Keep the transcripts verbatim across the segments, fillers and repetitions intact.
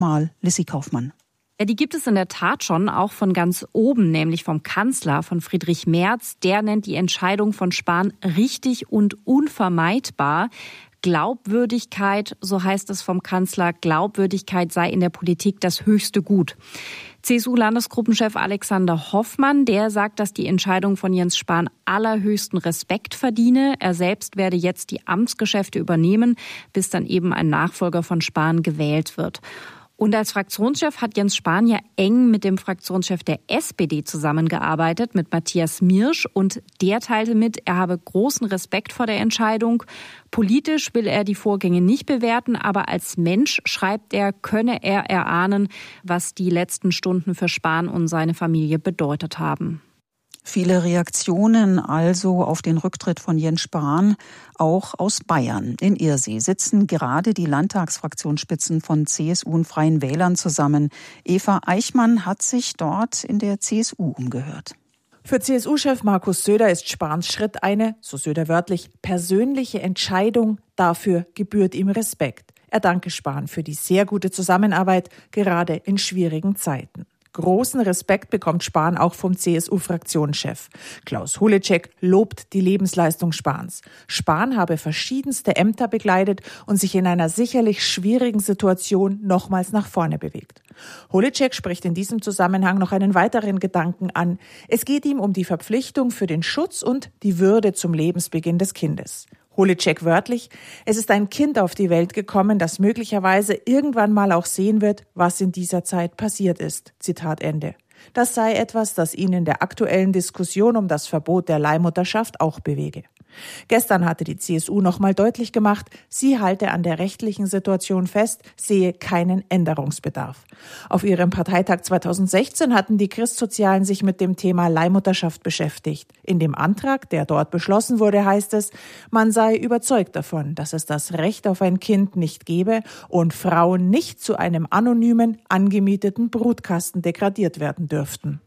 Mal Lissy Kaufmann. Ja, die gibt es in der Tat schon, auch von ganz oben, nämlich vom Kanzler, von Friedrich Merz. Der nennt die Entscheidung von Spahn richtig und unvermeidbar. Glaubwürdigkeit, so heißt es vom Kanzler, Glaubwürdigkeit sei in der Politik das höchste Gut. C S U-Landesgruppenchef Alexander Hoffmann, der sagt, dass die Entscheidung von Jens Spahn allerhöchsten Respekt verdiene. Er selbst werde jetzt die Amtsgeschäfte übernehmen, bis dann eben ein Nachfolger von Spahn gewählt wird. Und als Fraktionschef hat Jens Spahn ja eng mit dem Fraktionschef der S P D zusammengearbeitet, mit Matthias Mirsch. Und der teilte mit, er habe großen Respekt vor der Entscheidung. Politisch will er die Vorgänge nicht bewerten, aber als Mensch, schreibt er, könne er erahnen, was die letzten Stunden für Spahn und seine Familie bedeutet haben. Viele Reaktionen also auf den Rücktritt von Jens Spahn, auch aus Bayern. In Irsee sitzen gerade die Landtagsfraktionsspitzen von C S U und Freien Wählern zusammen. Eva Eichmann hat sich dort in der C S U umgehört. Für C S U-Chef Markus Söder ist Spahns Schritt eine, so Söder wörtlich, persönliche Entscheidung. Dafür gebührt ihm Respekt. Er danke Spahn für die sehr gute Zusammenarbeit, gerade in schwierigen Zeiten. Großen Respekt bekommt Spahn auch vom C S U-Fraktionschef. Klaus Holecek lobt die Lebensleistung Spahns. Spahn habe verschiedenste Ämter bekleidet und sich in einer sicherlich schwierigen Situation nochmals nach vorne bewegt. Holecek spricht in diesem Zusammenhang noch einen weiteren Gedanken an. Es geht ihm um die Verpflichtung für den Schutz und die Würde zum Lebensbeginn des Kindes. Holecek wörtlich, es ist ein Kind auf die Welt gekommen, das möglicherweise irgendwann mal auch sehen wird, was in dieser Zeit passiert ist. Zitat Ende. Das sei etwas, das ihn in der aktuellen Diskussion um das Verbot der Leihmutterschaft auch bewege. Gestern hatte die C S U nochmal deutlich gemacht, sie halte an der rechtlichen Situation fest, sehe keinen Änderungsbedarf. Auf ihrem Parteitag zweitausendsechzehn hatten die Christsozialen sich mit dem Thema Leihmutterschaft beschäftigt. In dem Antrag, der dort beschlossen wurde, heißt es, man sei überzeugt davon, dass es das Recht auf ein Kind nicht gebe und Frauen nicht zu einem anonymen, angemieteten Brutkasten degradiert werden dürften.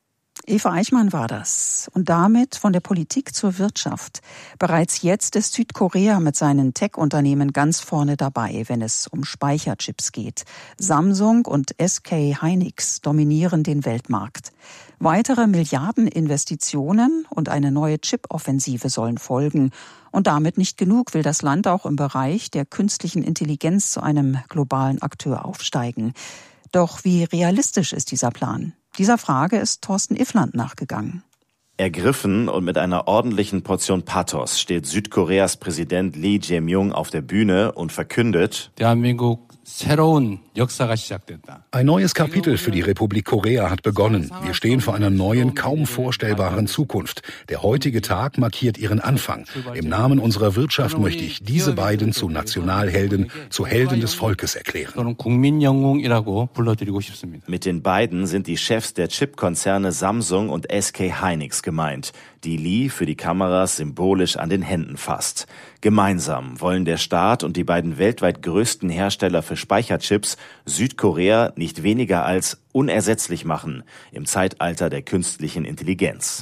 Eva Eichmann war das. Und damit von der Politik zur Wirtschaft. Bereits jetzt ist Südkorea mit seinen Tech-Unternehmen ganz vorne dabei, wenn es um Speicherchips geht. Samsung und S K Hynix dominieren den Weltmarkt. Weitere Milliardeninvestitionen und eine neue Chip-Offensive sollen folgen. Und damit nicht genug, will das Land auch im Bereich der künstlichen Intelligenz zu einem globalen Akteur aufsteigen. Doch wie realistisch ist dieser Plan? Dieser Frage ist Thorsten Iffland nachgegangen. Ergriffen und mit einer ordentlichen Portion Pathos steht Südkoreas Präsident Lee Jae-myung auf der Bühne und verkündet: Ein neues Kapitel für die Republik Korea hat begonnen. Wir stehen vor einer neuen, kaum vorstellbaren Zukunft. Der heutige Tag markiert ihren Anfang. Im Namen unserer Wirtschaft möchte ich diese beiden zu Nationalhelden, zu Helden des Volkes erklären. Mit den beiden sind die Chefs der Chipkonzerne Samsung und S K Hynix gemeint, die Lee für die Kameras symbolisch an den Händen fasst. Gemeinsam wollen der Staat und die beiden weltweit größten Hersteller für Speicherchips Südkorea nicht weniger als unersetzlich machen im Zeitalter der künstlichen Intelligenz.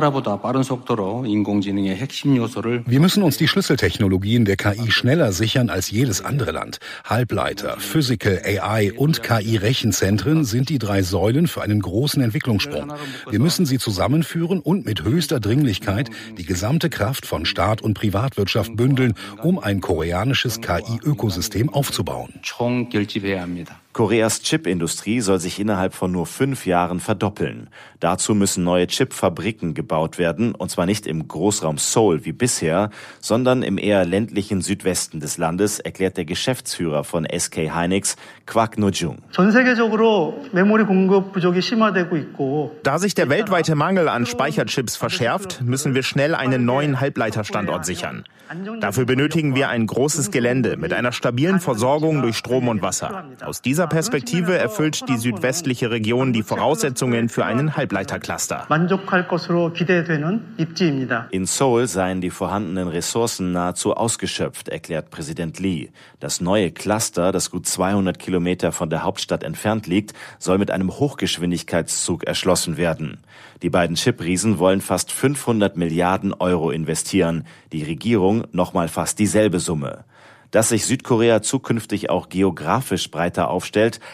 Wir müssen uns die Schlüsseltechnologien der K I schneller sichern als jedes andere Land. Halbleiter, Physical, A I und K I-Rechenzentren sind die drei Säulen für einen großen Entwicklungssprung. Wir müssen sie zusammenführen und mit höchster Dringlichkeit die gesamte Kraft von Staat und Privatwirtschaft bündeln, um ein koreanisches K I-Ökosystem aufzubauen. Koreas Chipindustrie soll sich innerhalb von nur fünf Jahren verdoppeln. Dazu müssen neue Chipfabriken gebaut werden, und zwar nicht im Großraum Seoul wie bisher, sondern im eher ländlichen Südwesten des Landes, erklärt der Geschäftsführer von S K Hynix, Kwak No-jung. Da sich der weltweite Mangel an Speicherchips verschärft, müssen wir schnell einen neuen Halbleiterstandort sichern. Dafür benötigen wir ein großes Gelände mit einer stabilen Versorgung durch Strom und Wasser. Aus dieser Perspektive erfüllt die südwestliche Region die Voraussetzungen für einen Halbleitercluster. In Seoul seien die vorhandenen Ressourcen nahezu ausgeschöpft, erklärt Präsident Lee. Das neue Cluster, das gut zweihundert Kilometer von der Hauptstadt entfernt liegt, soll mit einem Hochgeschwindigkeitszug erschlossen werden. Die beiden Chipriesen wollen fast fünfhundert Milliarden Euro investieren. Die Regierung nochmal fast dieselbe Summe. Dass sich Südkorea zukünftig auch geografisch breiter aufstellt,